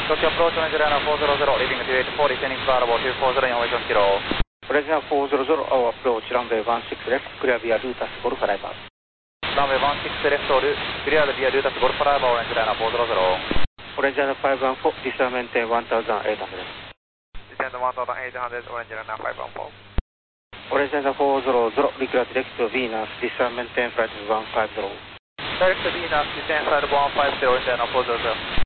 Tokyo approach Orange Liner 400, leaving 284, descending to Bravo 240 in Ocean Kilo. Orange Liner 400, our approach, runway 16 left, clear via Lutas Golf Arrival. Runway 16 left, clear via Lutas Golf Arrival, Orange Liner 400. Orange Liner 514, descent maintain 1800. Descend 1800, Orange Liner 514. Orange Liner 400, declare direct to Venus, descent maintain flight 150. Direct to Venus, descend flight 150, Orange Liner 400.